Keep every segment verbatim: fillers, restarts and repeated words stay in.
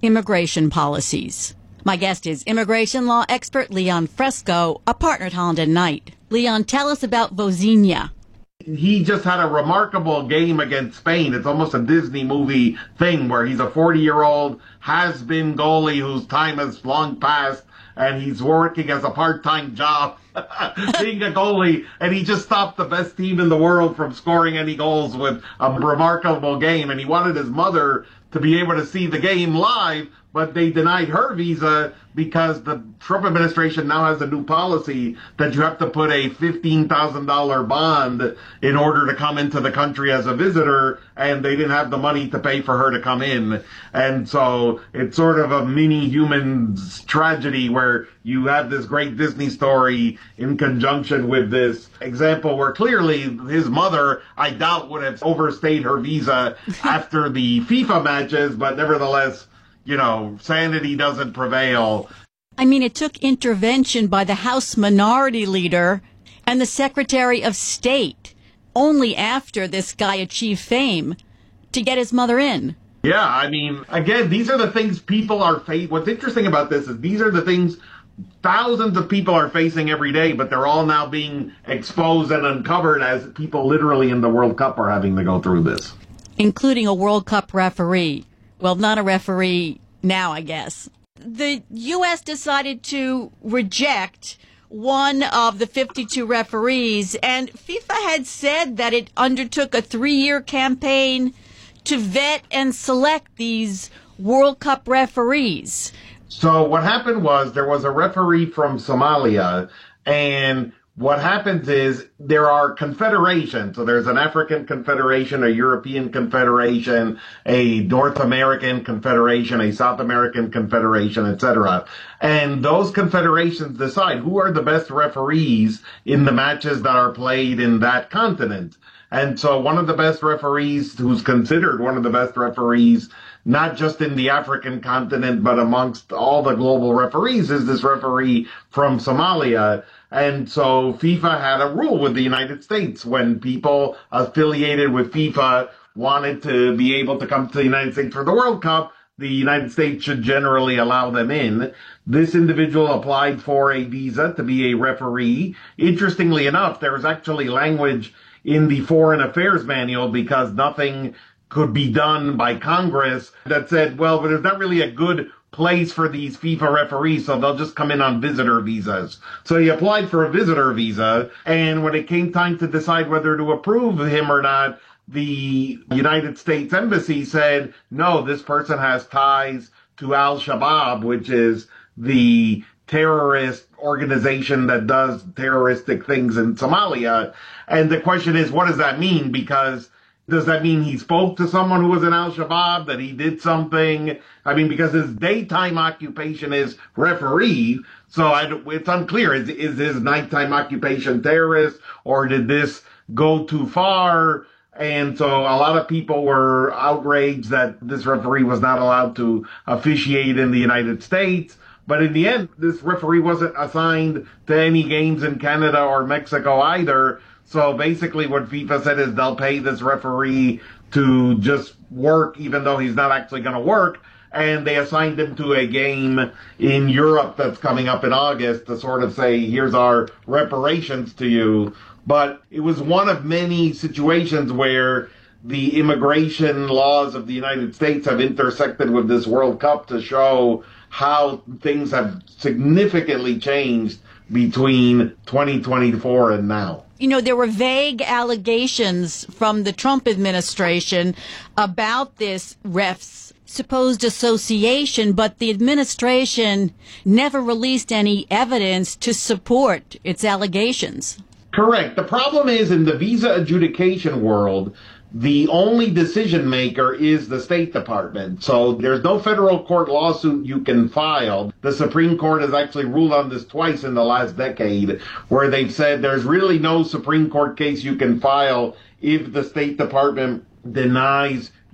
immigration policies. My guest is immigration law expert Leon Fresco, a partner at Holland and Knight. Leon, tell us about Vozinha. He just had a remarkable game against Spain. It's almost a Disney movie thing where he's a forty-year-old has-been goalie whose time has long passed, and he's working as a part-time job being a goalie, and he just stopped the best team in the world from scoring any goals with a remarkable game. And he wanted his mother to be able to see the game live, but they denied her visa because the Trump administration now has a new policy that you have to put a fifteen thousand dollars bond in order to come into the country as a visitor, and they didn't have the money to pay for her to come in. And so it's sort of a mini human tragedy where you have this great Disney story in conjunction with this example where clearly his mother, I doubt, would have overstayed her visa after the FIFA matches, but nevertheless, you know, sanity doesn't prevail. I mean, it took intervention by the House Minority Leader and the Secretary of State only after this guy achieved fame to get his mother in. Yeah, I mean, again, these are the things people are facing. What's interesting about this is these are the things thousands of people are facing every day, but they're all now being exposed and uncovered as people literally in the World Cup are having to go through this. Including a World Cup referee. Well, not a referee now, I guess. The U S decided to reject one of the fifty-two referees, and FIFA had said that it undertook a three-year campaign to vet and select these World Cup referees. So what happened was there was a referee from Somalia, and what happens is there are confederations. So there's an African confederation, a European confederation, a North American confederation, a South American confederation, et cetera. And those confederations decide who are the best referees in the matches that are played in that continent. And so one of the best referees, who's considered one of the best referees, not just in the African continent, but amongst all the global referees, is this referee from Somalia. And so FIFA had a rule with the United States. When people affiliated with FIFA wanted to be able to come to the United States for the World Cup, the United States should generally allow them in. This individual applied for a visa to be a referee. Interestingly enough, there was actually language in the Foreign Affairs Manual, because nothing could be done by Congress, that said, well, but there's not really a good place for these FIFA referees, so they'll just come in on visitor visas. So he applied for a visitor visa, and when it came time to decide whether to approve him or not, the United States Embassy said, no, this person has ties to Al-Shabaab, which is the terrorist organization that does terroristic things in Somalia. And the question is, what does that mean? Because does that mean he spoke to someone who was in Al-Shabaab, that he did something? I mean, because his daytime occupation is referee, so I, it's unclear. Is, is his nighttime occupation terrorist, or did this go too far? And so a lot of people were outraged that this referee was not allowed to officiate in the United States. But in the end, this referee wasn't assigned to any games in Canada or Mexico either. So basically what FIFA said is they'll pay this referee to just work, even though he's not actually going to work. And they assigned him to a game in Europe that's coming up in August to sort of say, here's our reparations to you. But it was one of many situations where the immigration laws of the United States have intersected with this World Cup to show how things have significantly changed between twenty twenty-four and now. You know, there were vague allegations from the Trump administration about this ref's supposed association, but the administration never released any evidence to support its allegations. Correct. The problem is, in the visa adjudication world, the only decision maker is the State Department. So there's no federal court lawsuit you can file. The Supreme Court has actually ruled on this twice in the last decade, where they've said there's really no Supreme Court case you can file if the State Department denies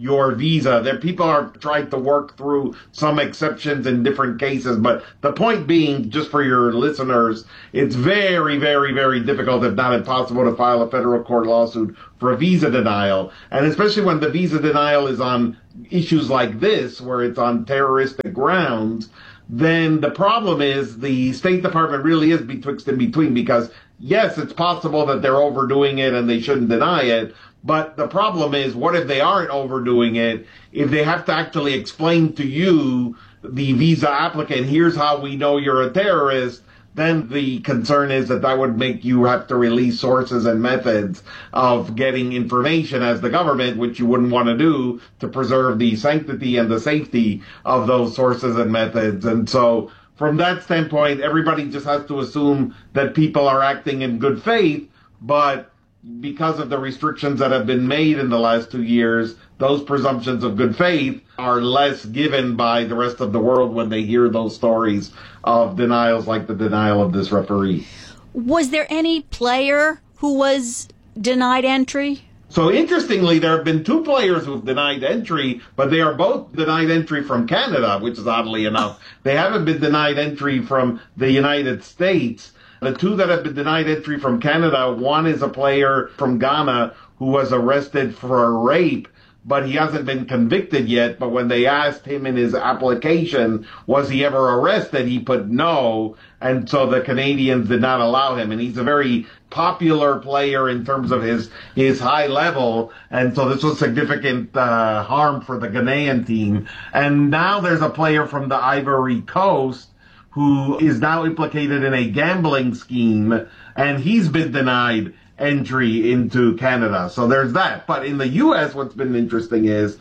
your visa. There, people are trying to work through some exceptions in different cases, but the point being, just for your listeners, it's very, very, very difficult, if not impossible, to file a federal court lawsuit for a visa denial. And especially when the visa denial is on issues like this, where it's on terroristic grounds, then the problem is the State Department really is betwixt and between, because yes, it's possible that they're overdoing it and they shouldn't deny it. But the problem is, what if they aren't overdoing it? If they have to actually explain to you, the visa applicant, here's how we know you're a terrorist, then the concern is that that would make you have to release sources and methods of getting information as the government, which you wouldn't want to do to preserve the sanctity and the safety of those sources and methods. And so from that standpoint, everybody just has to assume that people are acting in good faith, but because of the restrictions that have been made in the last two years, those presumptions of good faith are less given by the rest of the world when they hear those stories of denials like the denial of this referee. Was there any player who was denied entry? So interestingly, there have been two players who've denied entry, but they are both denied entry from Canada, which is oddly enough. They haven't been denied entry from the United States. The two that have been denied entry from Canada, one is a player from Ghana who was arrested for a rape, but he hasn't been convicted yet. But when they asked him in his application, was he ever arrested, he put no. And so the Canadians did not allow him. And he's a very popular player in terms of his, his high level. And so this was significant uh, harm for the Ghanaian team. And now there's a player from the Ivory Coast who is now implicated in a gambling scheme, and he's been denied entry into Canada. So there's that. But in the U S, what's been interesting is...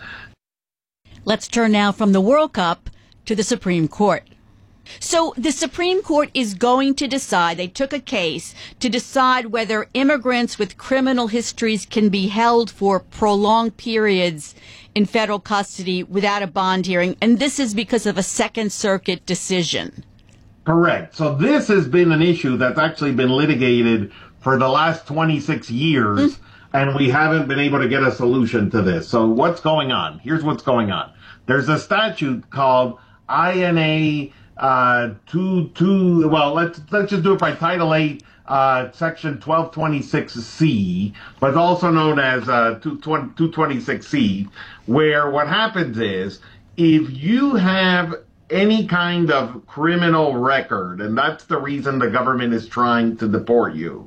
Let's turn now from the World Cup to the Supreme Court. So the Supreme Court is going to decide, they took a case to decide whether immigrants with criminal histories can be held for prolonged periods in federal custody without a bond hearing. And this is because of a Second Circuit decision. Correct. So this has been an issue that's actually been litigated for the last twenty-six years, mm. and we haven't been able to get a solution to this. So what's going on? Here's what's going on. There's a statute called I N A uh, two two. Well, let's let's just do it by Title eight, uh, Section twelve twenty-six C, but also known as uh, two twenty-six C, where what happens is if you have any kind of criminal record, and that's the reason the government is trying to deport you.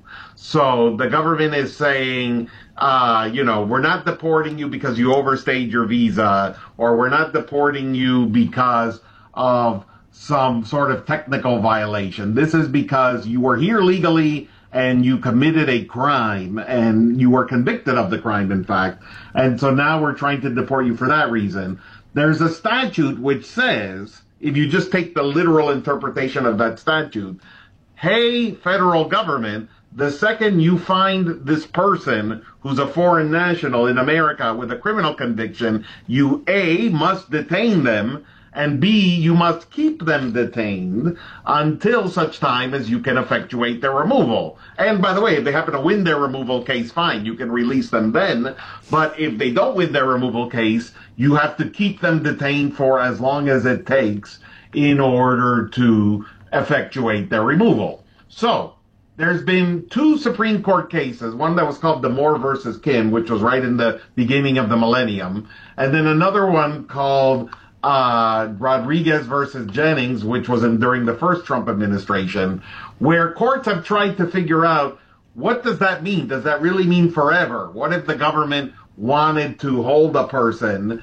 So the government is saying, uh, you know, we're not deporting you because you overstayed your visa, or we're not deporting you because of some sort of technical violation. This is because you were here legally and you committed a crime, and you were convicted of the crime, in fact. And so now we're trying to deport you for that reason. There's a statute which says, if you just take the literal interpretation of that statute, hey, federal government, the second you find this person who's a foreign national in America with a criminal conviction, you A, must detain them, and B, you must keep them detained until such time as you can effectuate their removal. And by the way, if they happen to win their removal case, fine, you can release them then. But if they don't win their removal case, you have to keep them detained for as long as it takes in order to effectuate their removal. So there's been two Supreme Court cases, one that was called Damore versus Kim, which was right in the beginning of the millennium, and then another one called Uh, Rodriguez versus Jennings, which was in, during the first Trump administration, where courts have tried to figure out, what does that mean? Does that really mean forever? What if the government wanted to hold a person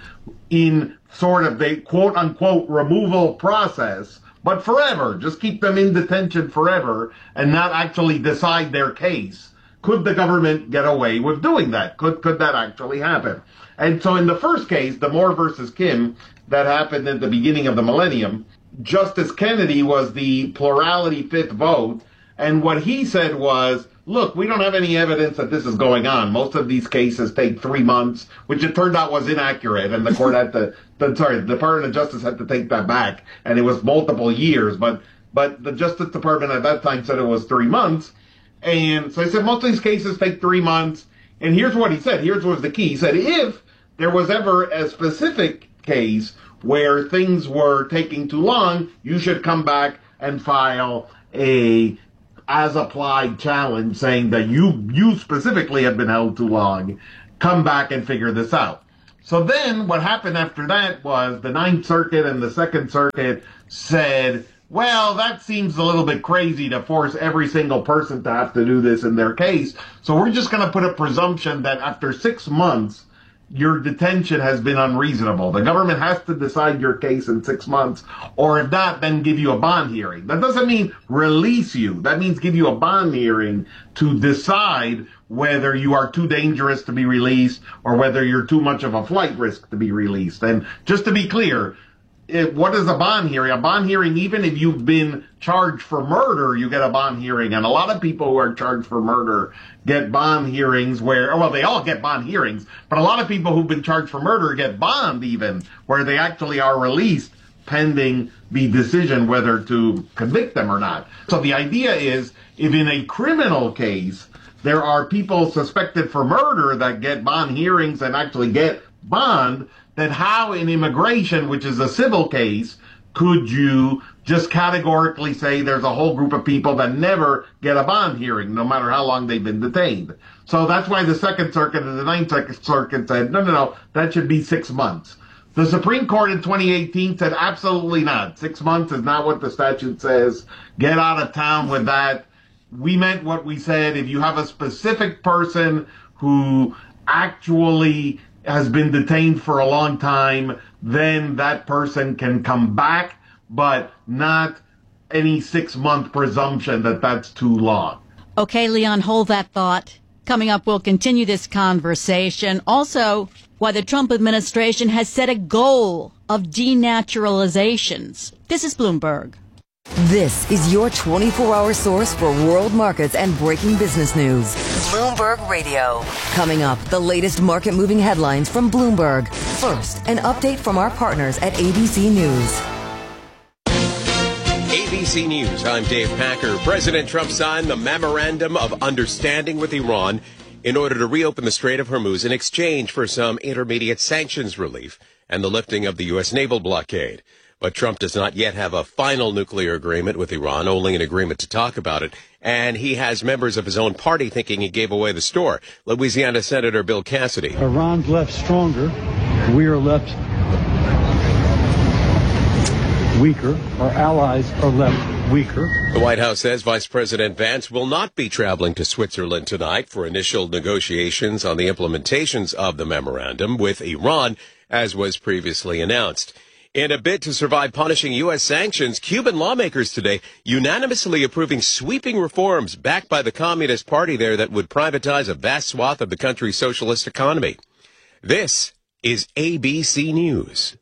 in sort of the quote unquote removal process, but forever, just keep them in detention forever and not actually decide their case? Could the government get away with doing that? Could, could that actually happen? And so in the first case, Damore versus Kim, that happened at the beginning of the millennium, Justice Kennedy was the plurality fifth vote, and what he said was, look, we don't have any evidence that this is going on. Most of these cases take three months, which it turned out was inaccurate, and the court had to, the, sorry, the Department of Justice had to take that back, and it was multiple years, but, but the Justice Department at that time said it was three months, and so he said most of these cases take three months, and here's what he said, here's what was the key. He said, if there was ever a specific case where things were taking too long, you should come back and file a as-applied challenge saying that you you specifically have been held too long. Come back and figure this out. So then what happened after that was the Ninth Circuit and the Second Circuit said, well, that seems a little bit crazy to force every single person to have to do this in their case. So we're just going to put a presumption that after six months, your detention has been unreasonable. The government has to decide your case in six months, or if not, then give you a bond hearing. That doesn't mean release you. That means give you a bond hearing to decide whether you are too dangerous to be released or whether you're too much of a flight risk to be released. And just to be clear, It, what is a bond hearing? A bond hearing, even if you've been charged for murder, you get a bond hearing. And a lot of people who are charged for murder get bond hearings where, well, they all get bond hearings, but a lot of people who've been charged for murder get bond even, where they actually are released pending the decision whether to convict them or not. So the idea is, if in a criminal case, there are people suspected for murder that get bond hearings and actually get bond, then how in immigration, which is a civil case, could you just categorically say there's a whole group of people that never get a bond hearing, no matter how long they've been detained? So that's why the Second Circuit and the Ninth Circuit said, no, no, no, that should be six months. The Supreme Court in twenty eighteen said absolutely not. Six months is not what the statute says. Get out of town with that. We meant what we said. If you have a specific person who actually has been detained for a long time, then that person can come back, but not any six-month presumption that that's too long. Okay, Leon, hold that thought. Coming up, we'll continue this conversation. Also, why the Trump administration has set a goal of denaturalizations. This is Bloomberg. This is your twenty-four hour source for world markets and breaking business news. Bloomberg Radio. Coming up, the latest market-moving headlines from Bloomberg. First, an update from our partners at A B C News. A B C News, I'm Dave Packer. President Trump signed the Memorandum of Understanding with Iran in order to reopen the Strait of Hormuz in exchange for some intermediate sanctions relief and the lifting of the U S naval blockade. But Trump does not yet have a final nuclear agreement with Iran, only an agreement to talk about it. And he has members of his own party thinking he gave away the store. Louisiana Senator Bill Cassidy. Iran's left stronger. We are left weaker. Our allies are left weaker. The White House says Vice President Vance will not be traveling to Switzerland tonight for initial negotiations on the implementations of the memorandum with Iran, as was previously announced. In a bid to survive punishing U S sanctions, Cuban lawmakers today unanimously approving sweeping reforms backed by the Communist Party there that would privatize a vast swath of the country's socialist economy. This is A B C News.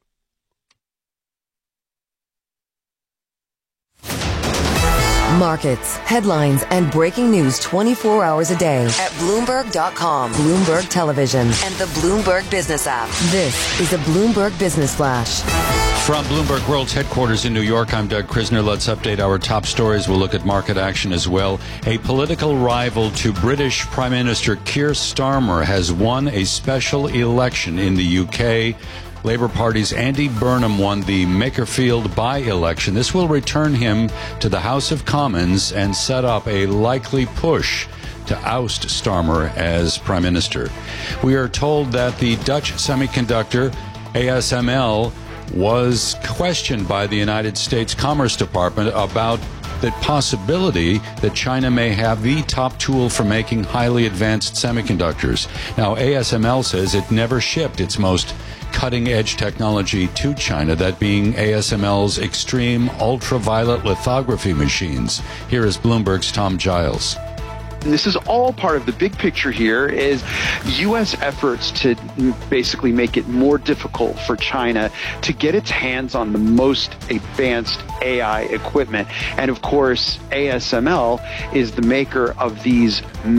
Markets, headlines, and breaking news twenty-four hours a day at Bloomberg dot com, Bloomberg Television, and the Bloomberg Business app. This is a Bloomberg Business Flash. From Bloomberg World's headquarters in New York, I'm Doug Krisner. Let's update our top stories. We'll look at market action as well. A political rival to British Prime Minister Keir Starmer has won a special election in the U K. Labour Party's Andy Burnham won the Makerfield by-election. This will return him to the House of Commons and set up a likely push to oust Starmer as Prime Minister. We are told that the Dutch semiconductor A S M L was questioned by the United States Commerce Department about the possibility that China may have the top tool for making highly advanced semiconductors. Now, A S M L says it never shipped its most cutting-edge technology to China, that being A S M L's extreme ultraviolet lithography machines. Here is Bloomberg's Tom Giles. And this is all part of the big picture here is U S efforts to basically make it more difficult for China to get its hands on the most advanced A I equipment. And of course, A S M L is the maker of these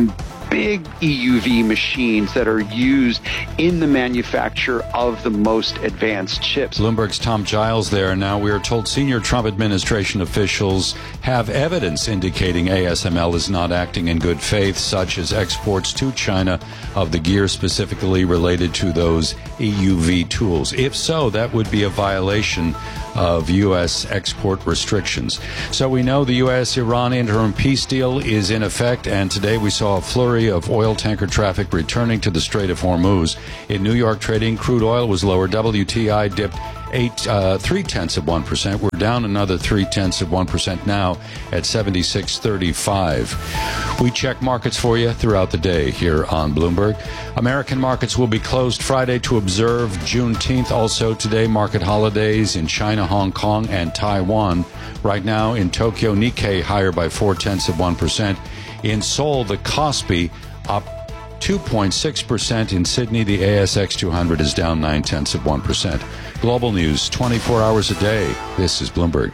big E U V machines that are used in the manufacture of the most advanced chips. Bloomberg's Tom Giles there. Now we are told senior Trump administration officials have evidence indicating A S M L is not acting in good faith, such as exports to China of the gear specifically related to those E U V tools. If so, that would be a violation of U S export restrictions. So we know the U S Iran interim peace deal is in effect, and today we saw a flurry of oil tanker traffic returning to the Strait of Hormuz. In New York trading, crude oil was lower. W T I dipped eight uh, three tenths of one percent. We're down another three tenths of one percent now at seventy-six thirty-five. We check markets for you throughout the day here on Bloomberg. American markets will be closed Friday to observe Juneteenth. Also today, market holidays in China, Hong Kong, and Taiwan. Right now in Tokyo, Nikkei higher by four tenths of one percent. In Seoul, the Kospi up two point six percent. In Sydney, the A S X two hundred is down nine tenths of one percent. Global news, twenty-four hours a day. This is Bloomberg.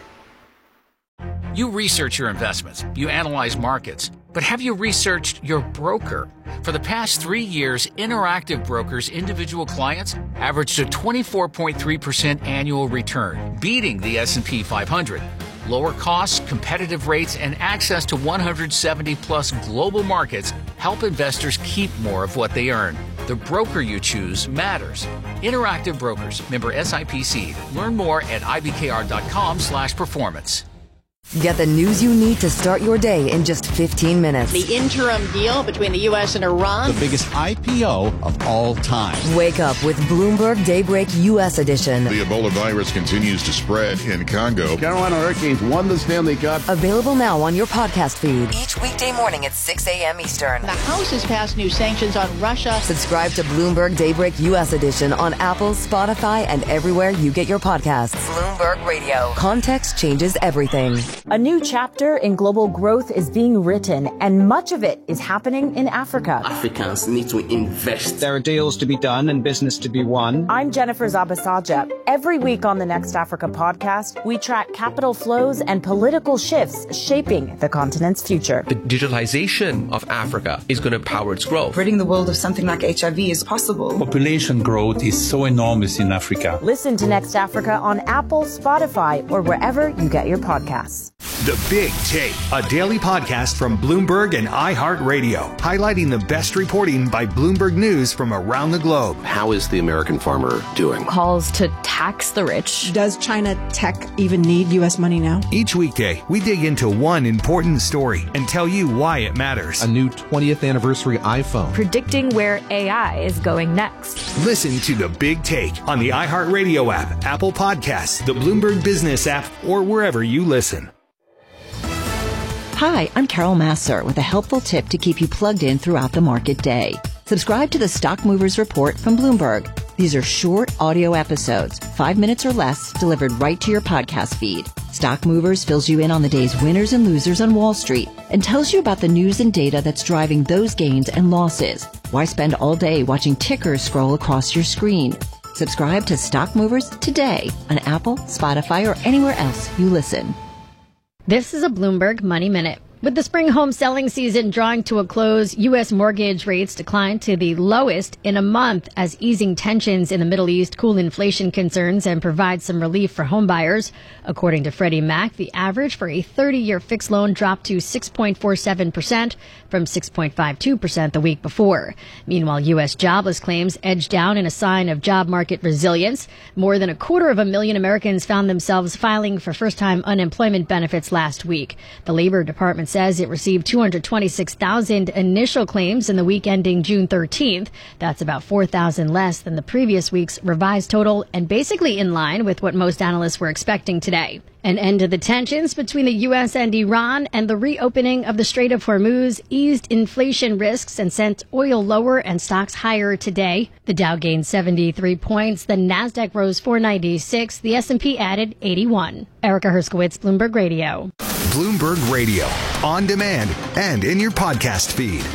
You research your investments. You analyze markets. But have you researched your broker? For the past three years, Interactive Brokers' individual clients averaged a twenty-four point three percent annual return, beating the S and P five hundred. Lower costs, competitive rates, and access to one hundred seventy plus global markets help investors keep more of what they earn. The broker you choose matters. Interactive Brokers, member S I P C. Learn more at ibkr.com slash performance. Get the news you need to start your day in just fifteen minutes. The interim deal between the U S and Iran. The biggest I P O of all time. Wake up with Bloomberg Daybreak U S edition. The Ebola virus continues to spread in Congo. Carolina Hurricanes won the Stanley Cup. Available now on your podcast feed. Each weekday morning at six a.m. Eastern. The House has passed new sanctions on Russia. Subscribe to Bloomberg Daybreak U S edition on Apple, Spotify, and everywhere you get your podcasts. Bloomberg Radio. Context changes everything. A new chapter in global growth is being written, and much of it is happening in Africa. Africans need to invest. There are deals to be done and business to be won. I'm Jennifer Zabasaja. Every week on the Next Africa podcast, we track capital flows and political shifts shaping the continent's future. The digitalization of Africa is going to power its growth. Ridding the world of something like H I V is possible. Population growth is so enormous in Africa. Listen to Next Africa on Apple, Spotify, or wherever you get your podcasts. The Big Take, a daily podcast from Bloomberg and iHeartRadio, highlighting the best reporting by Bloomberg News from around the globe. How is the American farmer doing? Calls to tax the rich. Does China tech even need U S money now? Each weekday, we dig into one important story and tell you why it matters. A new twentieth anniversary iPhone. Predicting where A I is going next. Listen to The Big Take on the iHeartRadio app, Apple Podcasts, the Bloomberg Business app, or wherever you listen. Hi, I'm Carol Massar with a helpful tip to keep you plugged in throughout the market day. Subscribe to the Stock Movers Report from Bloomberg. These are short audio episodes, five minutes or less, delivered right to your podcast feed. Stock Movers fills you in on the day's winners and losers on Wall Street and tells you about the news and data that's driving those gains and losses. Why spend all day watching tickers scroll across your screen? Subscribe to Stock Movers today on Apple, Spotify, or anywhere else you listen. This is a Bloomberg Money Minute. With the spring home selling season drawing to a close, U S mortgage rates declined to the lowest in a month as easing tensions in the Middle East cool inflation concerns and provide some relief for homebuyers. According to Freddie Mac, the average for a thirty-year fixed loan dropped to six point four seven percent from six point five two percent the week before. Meanwhile, U S jobless claims edged down in a sign of job market resilience. More than a quarter of a million Americans found themselves filing for first-time unemployment benefits last week. The Labor Department says it received two hundred twenty-six thousand initial claims in the week ending June thirteenth. That's about four thousand less than the previous week's revised total and basically in line with what most analysts were expecting today. An end to the tensions between the U S and Iran and the reopening of the Strait of Hormuz eased inflation risks and sent oil lower and stocks higher today. The Dow gained seventy-three points, the Nasdaq rose four ninety-six, the S and P added eighty-one. Erica Herskowitz, Bloomberg Radio. Bloomberg Radio, on demand and in your podcast feed.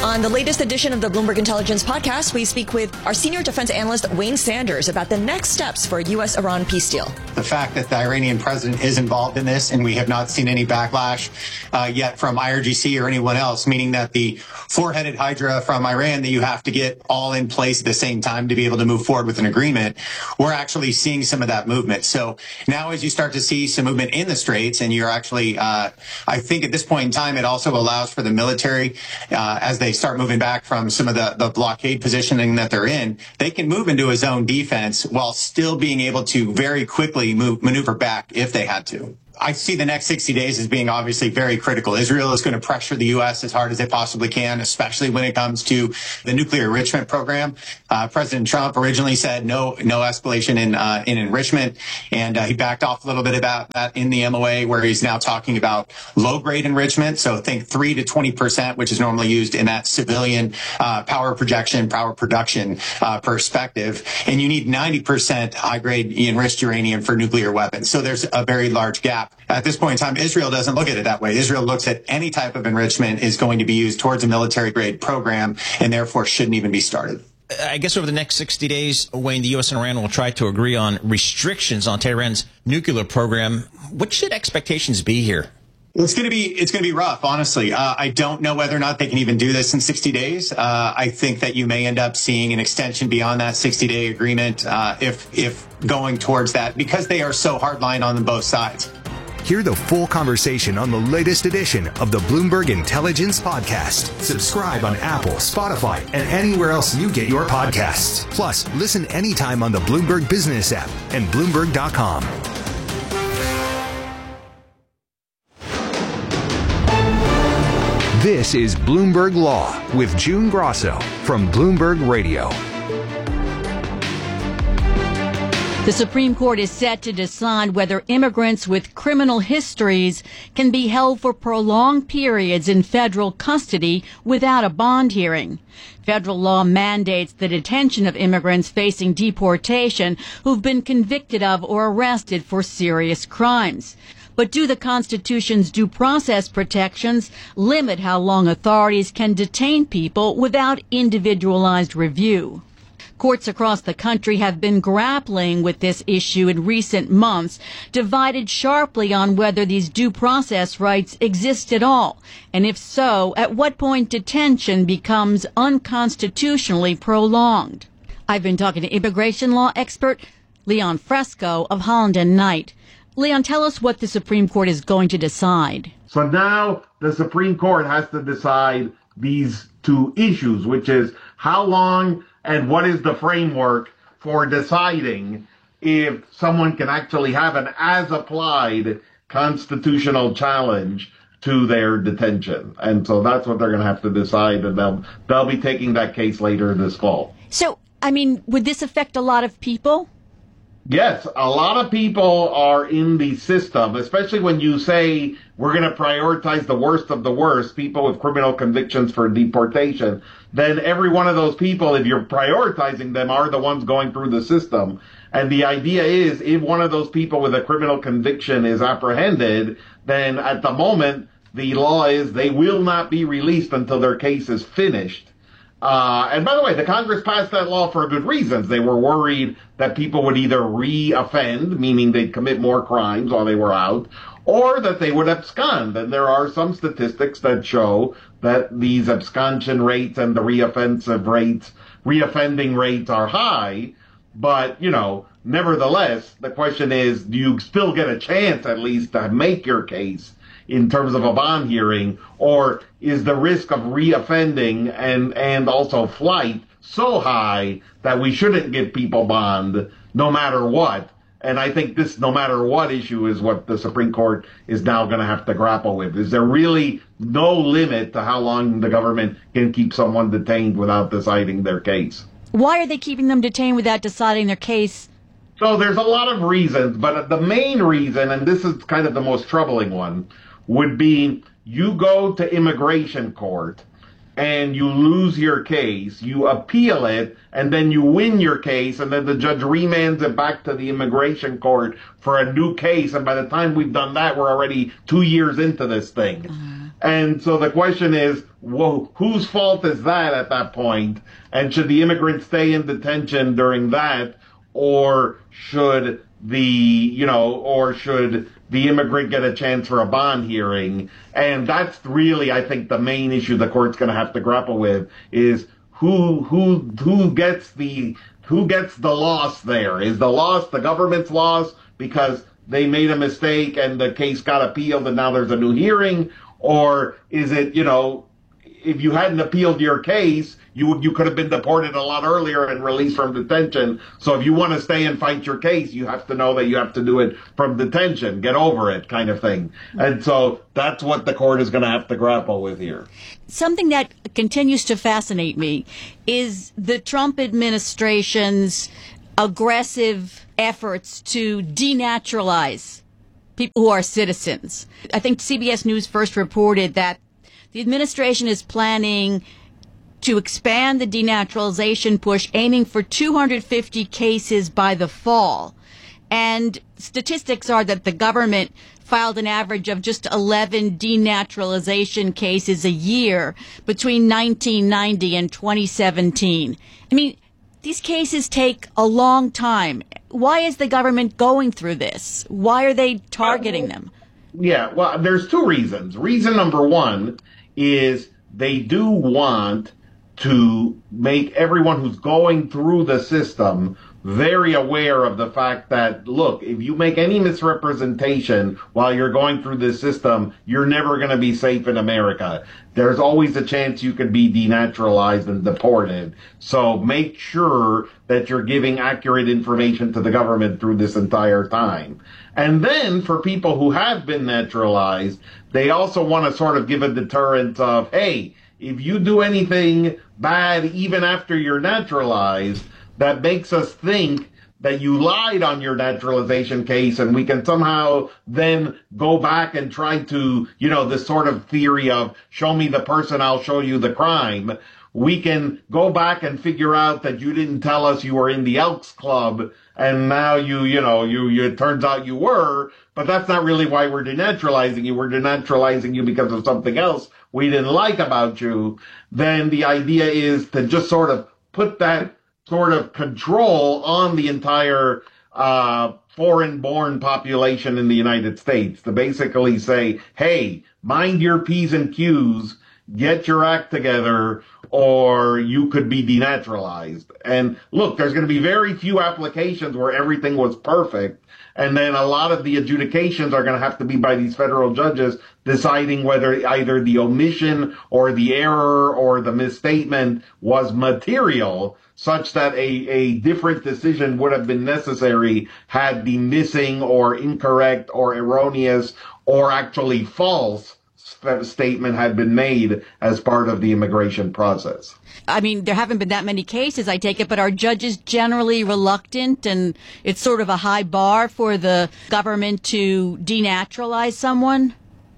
On the latest edition of the Bloomberg Intelligence Podcast, we speak with our senior defense analyst, Wayne Sanders, about the next steps for a U S Iran peace deal. The fact that the Iranian president is involved in this, and we have not seen any backlash uh, yet from I R G C or anyone else, meaning that the four-headed hydra from Iran that you have to get all in place at the same time to be able to move forward with an agreement, we're actually seeing some of that movement. So now as you start to see some movement in the Straits, and you're actually, uh, I think at this point in time, it also allows for the military, uh, as they start moving back from some of the, the blockade positioning that they're in, they can move into a zone defense while still being able to very quickly move, maneuver back if they had to. I see the next sixty days as being obviously very critical. Israel is going to pressure the U S as hard as they possibly can, especially when it comes to the nuclear enrichment program. Uh, President Trump originally said no, no escalation in, uh, in enrichment, and uh, he backed off a little bit about that in the M O A, where he's now talking about low-grade enrichment. So think three to twenty percent, which is normally used in that civilian uh, power projection, power production uh, perspective. And you need ninety percent high-grade enriched uranium for nuclear weapons. So there's a very large gap. At this point in time, Israel doesn't look at it that way. Israel looks at any type of enrichment is going to be used towards a military-grade program, and therefore shouldn't even be started. I guess over the next sixty days, Wayne, the U S and Iran will try to agree on restrictions on Tehran's nuclear program. What should expectations be here? It's going to be it's going to be rough, honestly. Uh, I don't know whether or not they can even do this in sixty days. Uh, I think that you may end up seeing an extension beyond that sixty-day agreement uh, if if going towards that, because they are so hardline on both sides. Hear the full conversation on the latest edition of the Bloomberg Intelligence Podcast. Subscribe on Apple, Spotify, and anywhere else you get your podcasts. Plus, listen anytime on the Bloomberg Business app and Bloomberg dot com. This is Bloomberg Law with June Grosso from Bloomberg Radio. The Supreme Court is set to decide whether immigrants with criminal histories can be held for prolonged periods in federal custody without a bond hearing. Federal law mandates the detention of immigrants facing deportation who've been convicted of or arrested for serious crimes. But do the Constitution's due process protections limit how long authorities can detain people without individualized review? Courts across the country have been grappling with this issue in recent months, divided sharply on whether these due process rights exist at all, and if so, at what point detention becomes unconstitutionally prolonged. I've been talking to immigration law expert Leon Fresco of Holland and Knight. Leon, tell us what the Supreme Court is going to decide. So now the Supreme Court has to decide these two issues, which is how long and what is the framework for deciding if someone can actually have an as-applied constitutional challenge to their detention. And so that's what they're going to have to decide, and they'll, they'll be taking that case later this fall. So, I mean, would this affect a lot of people? Yes, a lot of people are in the system, especially when you say we're going to prioritize the worst of the worst, people with criminal convictions for deportation. Then every one of those people, if you're prioritizing them, are the ones going through the system. And the idea is if one of those people with a criminal conviction is apprehended, then at the moment, the law is they will not be released until their case is finished. Uh, and by the way, the Congress passed that law for good reasons. They were worried that people would either re-offend, meaning they'd commit more crimes while they were out, or that they would abscond. And there are some statistics that show that these absconsion rates and the reoffensive rates, reoffending rates are high. But, you know, nevertheless, the question is, do you still get a chance at least to make your case in terms of a bond hearing, or is the risk of reoffending and, and also flight so high that we shouldn't give people bond no matter what? And I think this no matter what issue is what the Supreme Court is now going to have to grapple with. Is there really no limit to how long the government can keep someone detained without deciding their case? Why are they keeping them detained without deciding their case? So there's a lot of reasons, but the main reason, and this is kind of the most troubling one, would be you go to immigration court and you lose your case, you appeal it, and then you win your case, and then the judge remands it back to the immigration court for a new case, and by the time we've done that, we're already two years into this thing. Uh-huh. And so the question is, well, whose fault is that at that point? And should the immigrant stay in detention during that? Or should the, you know, or should the immigrant get a chance for a bond hearing? And that's really, I think, the main issue the court's going to have to grapple with is who, who, who gets the, who gets the loss there? Is the loss the government's loss because they made a mistake and the case got appealed and now there's a new hearing? Or is it, you know, if you hadn't appealed your case, you you could have been deported a lot earlier and released from detention. So if you want to stay and fight your case, you have to know that you have to do it from detention. Get over it, kind of thing. And so that's what the court is going to have to grapple with here. Something that continues to fascinate me is the Trump administration's aggressive efforts to denaturalize people who are citizens. I think C B S News first reported that the administration is planning to expand the denaturalization push, aiming for two hundred fifty cases by the fall. And statistics are that the government filed an average of just eleven denaturalization cases a year between nineteen ninety and twenty seventeen. I mean, these cases take a long time. Why is the government going through this? Why are they targeting them? Yeah, well, there's two reasons. Reason number one is they do want to make everyone who's going through the system very aware of the fact that, look, if you make any misrepresentation while you're going through this system, you're never going to be safe in America. There's always a chance you could be denaturalized and deported. So make sure that you're giving accurate information to the government through this entire time. And then for people who have been naturalized, they also want to sort of give a deterrent of, hey, if you do anything bad even after you're naturalized, that makes us think that you lied on your naturalization case, and we can somehow then go back and try to, you know, this sort of theory of show me the person, I'll show you the crime. We can go back and figure out that you didn't tell us you were in the Elks Club, and now you, you know, you, you, it turns out you were, but that's not really why we're denaturalizing you. We're denaturalizing you because of something else we didn't like about you. Then the idea is to just sort of put that sort of control on the entire uh foreign-born population in the United States, to basically say, hey, mind your P's and Q's, get your act together, or you could be denaturalized. And look, there's going to be very few applications where everything was perfect, and then a lot of the adjudications are going to have to be by these federal judges deciding whether either the omission or the error or the misstatement was material, such that a, a different decision would have been necessary had the missing or incorrect or erroneous or actually false statement had been made as part of the immigration process. I mean, there haven't been that many cases, I take it, but are judges generally reluctant, and it's sort of a high bar for the government to denaturalize someone?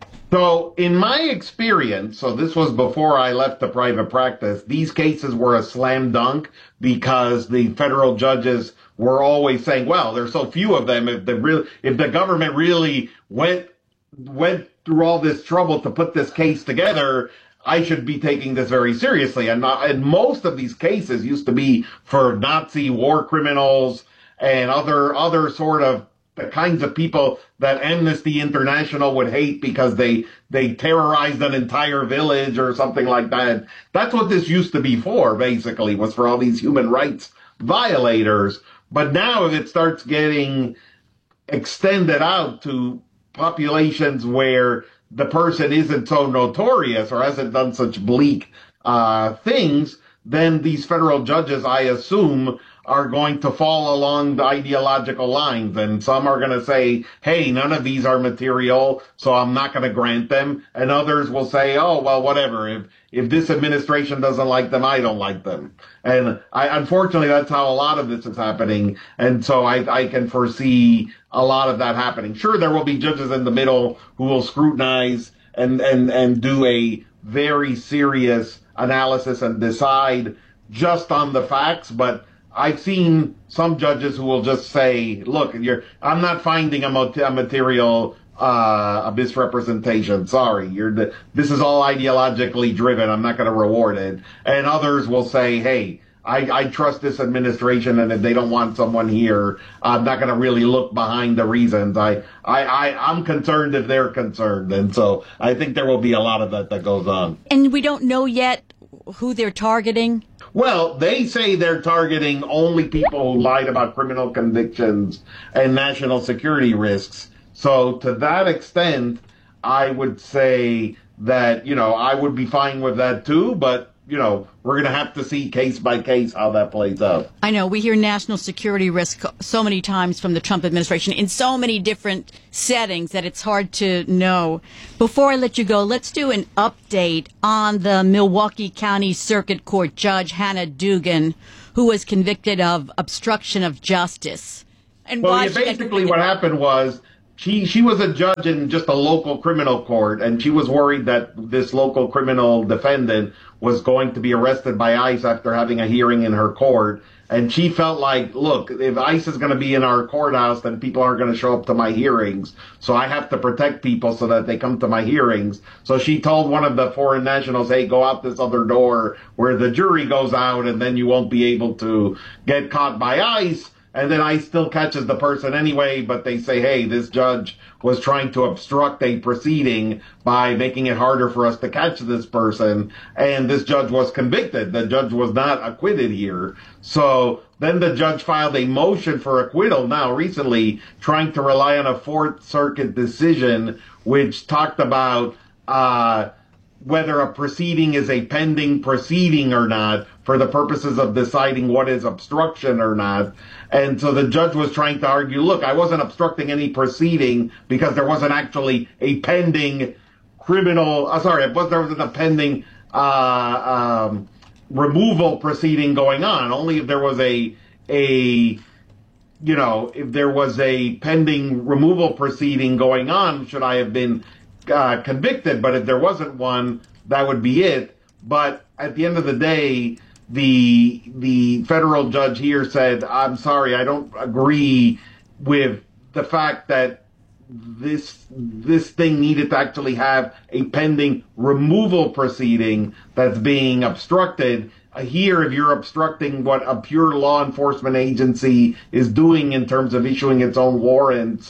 So in my experience, so this was before I left the private practice, these cases were a slam dunk because the federal judges were always saying, well, there's so few of them. If the real, if the government really went, went through all this trouble to put this case together, I should be taking this very seriously. And, not, and most of these cases used to be for Nazi war criminals and other, other sort of the kinds of people that Amnesty International would hate because they, they terrorized an entire village or something like that. That's what this used to be for, basically, was for all these human rights violators. But now if it starts getting extended out to populations where the person isn't so notorious or hasn't done such bleak uh things, then these federal judges, I assume, are going to fall along the ideological lines. And some are going to say, hey, none of these are material, so I'm not going to grant them. And others will say, oh, well, whatever. If if this administration doesn't like them, I don't like them. And I, unfortunately, that's how a lot of this is happening. And so I, I can foresee a lot of that happening. Sure, there will be judges in the middle who will scrutinize and, and, and do a very serious analysis and decide just on the facts, but I've seen some judges who will just say, look, you're, I'm not finding a, mot- a material uh, a misrepresentation. Sorry, you're the, this is all ideologically driven. I'm not going to reward it. And others will say, hey, I, I trust this administration, and if they don't want someone here, I'm not going to really look behind the reasons. I, I, I, I'm concerned if they're concerned. And so I think there will be a lot of that that goes on. And we don't know yet who they're targeting? Well, they say they're targeting only people who lied about criminal convictions and national security risks. So to that extent, I would say that, you know, I would be fine with that too, but you know, we're going to have to see case by case how that plays out. I know we hear national security risk so many times from the Trump administration in so many different settings that it's hard to know. Before I let you go, let's do an update on the Milwaukee County Circuit Court Judge Hannah Dugan, who was convicted of obstruction of justice. And well, why yeah, basically what happened was She she was a judge in just a local criminal court, and she was worried that this local criminal defendant was going to be arrested by ICE after having a hearing in her court. And she felt like, look, if ICE is going to be in our courthouse, then people aren't going to show up to my hearings. So I have to protect people so that they come to my hearings. So she told one of the foreign nationals, hey, go out this other door where the jury goes out, and then you won't be able to get caught by ICE. And then ICE still catches the person anyway, but they say, hey, this judge was trying to obstruct a proceeding by making it harder for us to catch this person. And this judge was convicted. The judge was not acquitted here. So then the judge filed a motion for acquittal now recently, trying to rely on a Fourth Circuit decision, which talked about uh whether a proceeding is a pending proceeding or not for the purposes of deciding what is obstruction or not. And so the judge was trying to argue, look, I wasn't obstructing any proceeding because there wasn't actually a pending criminal, uh, sorry, it was, there wasn't a pending uh, um, removal proceeding going on. Only if there was a, a, you know, if there was a pending removal proceeding going on, should I have been Uh, convicted. But if there wasn't one, that would be it. But at the end of the day, the the federal judge here said, I'm sorry, I don't agree with the fact that this this thing needed to actually have a pending removal proceeding that's being obstructed. Uh, here, if you're obstructing what a pure law enforcement agency is doing in terms of issuing its own warrants,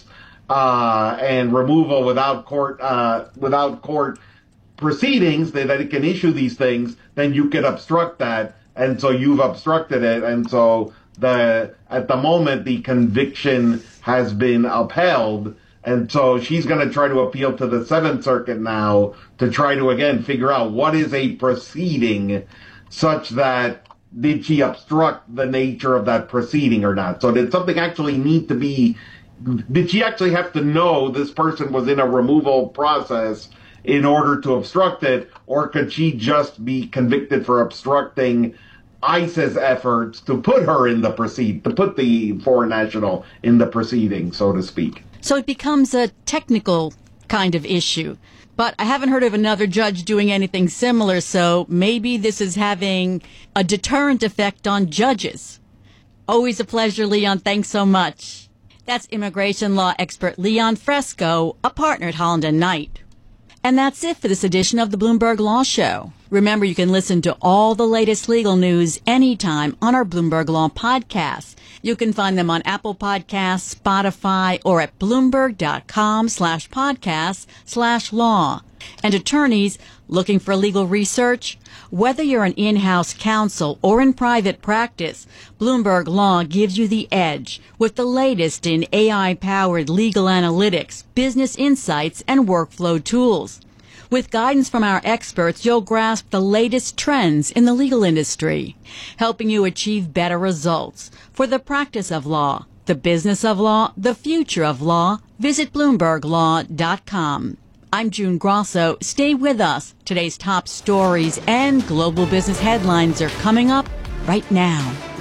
Uh, and removal without court, uh, without court proceedings, that, that it can issue these things, then you can obstruct that. And so you've obstructed it. And so the, at the moment, the conviction has been upheld. And so she's going to try to appeal to the Seventh Circuit now to try to, again, figure out what is a proceeding such that did she obstruct the nature of that proceeding or not? So did something actually need to be Did she actually have to know this person was in a removal process in order to obstruct it, or could she just be convicted for obstructing ICE's efforts to put her in the proceed, to put the foreign national in the proceeding, so to speak? So it becomes a technical kind of issue. But I haven't heard of another judge doing anything similar, so maybe this is having a deterrent effect on judges. Always a pleasure, Leon. Thanks so much. That's immigration law expert Leon Fresco, a partner at Holland and Knight. And that's it for this edition of the Bloomberg Law Show. Remember, you can listen to all the latest legal news anytime on our Bloomberg Law podcasts. You can find them on Apple Podcasts, Spotify, or at bloomberg.com slash podcast slash law. And attorneys looking for legal research? Whether you're an in-house counsel or in private practice, Bloomberg Law gives you the edge with the latest in A I-powered legal analytics, business insights, and workflow tools. With guidance from our experts, you'll grasp the latest trends in the legal industry, helping you achieve better results for the practice of law, the business of law, the future of law. Visit bloomberg law dot com. I'm June Grosso. Stay with us. Today's top stories and global business headlines are coming up right now.